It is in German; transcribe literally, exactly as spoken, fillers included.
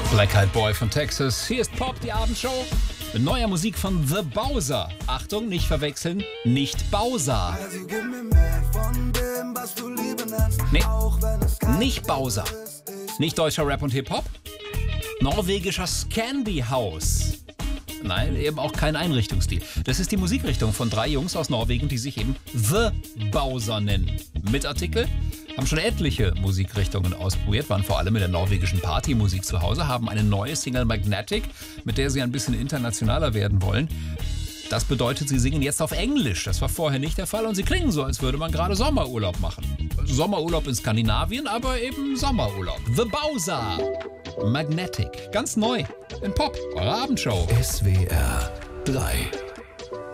Black Eyed Boy von Texas. Hier ist Pop, die Abendshow. Mit neuer Musik von The Bowser. Achtung, nicht verwechseln, nicht Bowser. Nee, nicht Bowser. Nicht deutscher Rap und Hip-Hop. Norwegischer Scandi House. Nein, eben auch kein Einrichtungsstil. Das ist die Musikrichtung von drei Jungs aus Norwegen, die sich eben The Bowser nennen. Mit Artikel, haben schon etliche Musikrichtungen ausprobiert, waren vor allem mit der norwegischen Partymusik zu Hause, haben eine neue Single Magnetic, mit der sie ein bisschen internationaler werden wollen. Das bedeutet, sie singen jetzt auf Englisch. Das war vorher nicht der Fall und sie klingen so, als würde man gerade Sommerurlaub machen. Sommerurlaub in Skandinavien, aber eben Sommerurlaub. The Bowser. Magnetic. Ganz neu. In Pop. Eure Abendshow. S W R drei.